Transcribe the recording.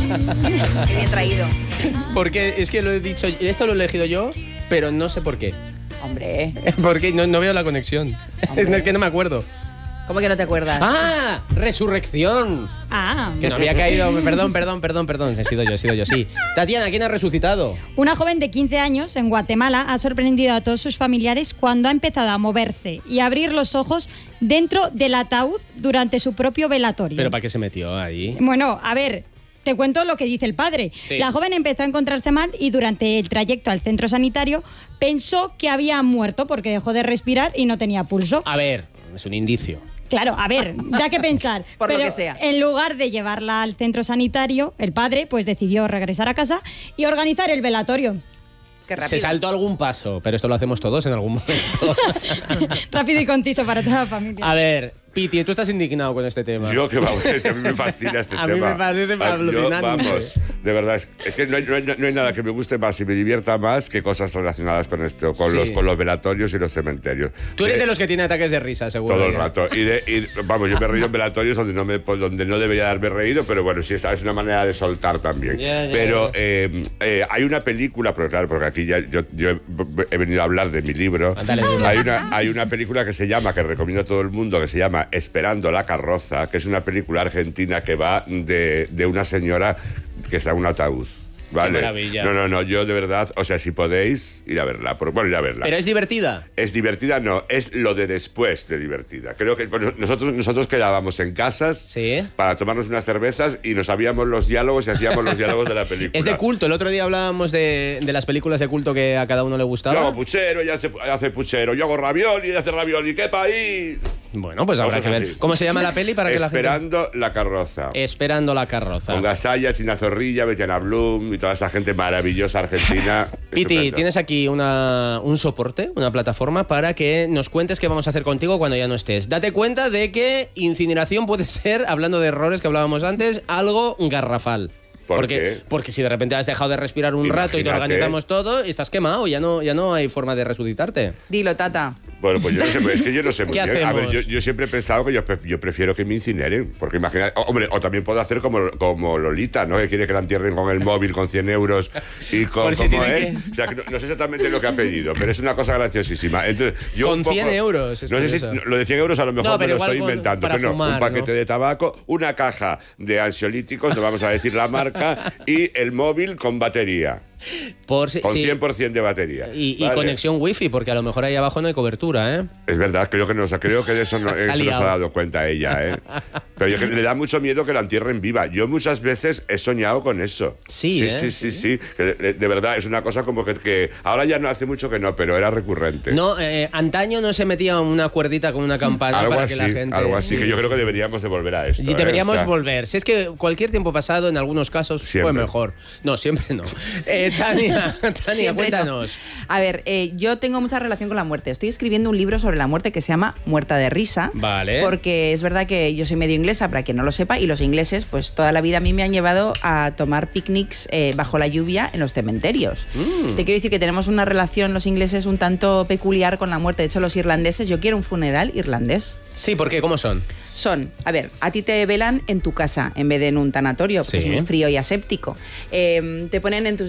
Qué bien traído. Porque es que lo he dicho, esto lo he elegido yo, pero no sé por qué. Hombre. Porque no veo la conexión. Es que no me acuerdo. ¿Cómo que no te acuerdas? ¡Ah! ¡Resurrección! Que no había caído. Perdón. He sido yo, sí. Tatiana, ¿quién ha resucitado? Una joven de 15 años en Guatemala ha sorprendido a todos sus familiares cuando ha empezado a moverse y a abrir los ojos dentro del ataúd durante su propio velatorio. ¿Pero para qué se metió ahí? Bueno, a ver, te cuento lo que dice el padre. Sí. La joven empezó a encontrarse mal y durante el trayecto al centro sanitario pensó que había muerto porque dejó de respirar y no tenía pulso. A ver, es un indicio. Claro, a ver, da que pensar. Por lo pero que sea. En lugar de llevarla al centro sanitario, el padre pues decidió regresar a casa y organizar el velatorio. Qué rápido. Se saltó algún paso, pero esto lo hacemos todos en algún momento. Rápido y conciso para toda la familia. A ver, Piti, tú estás indignado con este tema. Yo que vamos, a mí me fascina este A tema. mí me parece alucinante. Vamos, de verdad, es que no hay nada que me guste más y me divierta más que cosas relacionadas con esto, con los velatorios y los cementerios. Tú eres de los que tiene ataques de risa, seguro. Todo el rato. Vamos, yo me he reído en velatorios donde no debería haberme reído, pero bueno, sí, es una manera de soltar también. Pero hay una película, pero claro, porque aquí ya yo he venido a hablar de mi libro. Hay una película que recomiendo a todo el mundo, que se llama Esperando la carroza, que es una película argentina que va de una señora que está en un ataúd. Vale. Qué maravilla. No, yo de verdad, o sea, si podéis, ir a verla. Ir a verla. ¿Pero es divertida? Es divertida, no, es lo de después de divertida. Creo que nosotros quedábamos en casas para tomarnos unas cervezas y nos sabíamos los diálogos y hacíamos los diálogos de la película. Es de culto. El otro día hablábamos de las películas de culto que a cada uno le gustaba. Yo hago puchero, ella hace puchero. Yo hago ravioli, ella hace ravioli. ¡Qué país! Bueno, pues habrá que ver. Así. ¿Cómo se llama la peli para que la gente... Esperando la carroza. Esperando la carroza. Con Gasalla, China Zorrilla, Betiana Blum y toda esa gente maravillosa argentina. Piti, Estupendo. tienes aquí un soporte, una plataforma para que nos cuentes qué vamos a hacer contigo cuando ya no estés. Date cuenta de que incineración puede ser, hablando de errores que hablábamos antes, algo garrafal. ¿Por qué? Porque si de repente has dejado de respirar un rato y te organizamos todo, estás quemado, ya no hay forma de resucitarte. Dilo, Tata. Bueno, pues yo no sé, es que yo no sé muy ¿Qué bien. A ver, hacemos? yo siempre he pensado que yo prefiero que me incineren, porque imagina, hombre, o también puedo hacer como Lolita, ¿no? Que quiere que la entierren con el móvil, con 100 euros y con Por si ¿cómo tiene es? que- O sea, que no sé exactamente lo que ha pedido, pero es una cosa graciosísima. Entonces, yo Con un poco- 100 euros, es No sé si curioso. lo de 100 euros a lo mejor No, me pero lo igual estoy inventando, para pero no, fumar, un paquete ¿no? de tabaco, una caja de ansiolíticos, no vamos a decir la marca, y el móvil con batería. Con Con 100% de batería. Y Vale. conexión wifi, porque a lo mejor ahí abajo no hay cobertura, ¿eh? Es verdad, creo que de eso no Se ha se nos ha liado. dado cuenta ella, ¿eh? Pero yo que le da mucho miedo que la entierren viva. Yo muchas veces he soñado con eso. Sí, sí. Que de verdad, es una cosa como que ahora ya no hace mucho que no, pero era recurrente. No, antaño no se metía una cuerdita con una campana algo para así, que la gente... algo así, que yo creo que deberíamos de volver a esto. Y deberíamos O sea, volver. Si es que cualquier tiempo pasado, en algunos casos, Siempre. fue mejor. No, siempre no. Tania, Siempre cuéntanos. no. A ver, yo tengo mucha relación con la muerte. Estoy escribiendo un libro sobre la muerte que se llama Muerta de risa. Vale. Porque es verdad que yo soy medio inglesa, para quien no lo sepa, y los ingleses, pues toda la vida a mí me han llevado a tomar picnics bajo la lluvia en los cementerios. Te quiero decir que tenemos una relación los ingleses un tanto peculiar con la muerte. De hecho, los irlandeses, yo quiero un funeral irlandés. Sí, ¿por qué? ¿Cómo son? Son, a ver, a ti te velan en tu casa en vez de en un tanatorio, porque Sí. es muy frío y aséptico. Te ponen en tus